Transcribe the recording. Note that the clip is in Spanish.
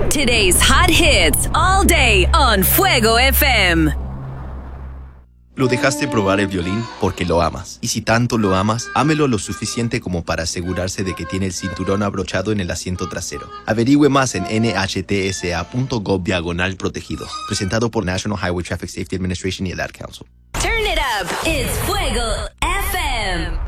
Today's hot hits all day on Fuego FM. Lo dejaste probar el violín porque lo amas. Y si tanto lo amas, ámelo lo suficiente como para asegurarse de que tiene el cinturón abrochado en el asiento trasero. Averigüe más en nhtsa.gov/protegidos. Presentado por National Highway Traffic Safety Administration y el Ad Council. Turn it up. It's Fuego FM.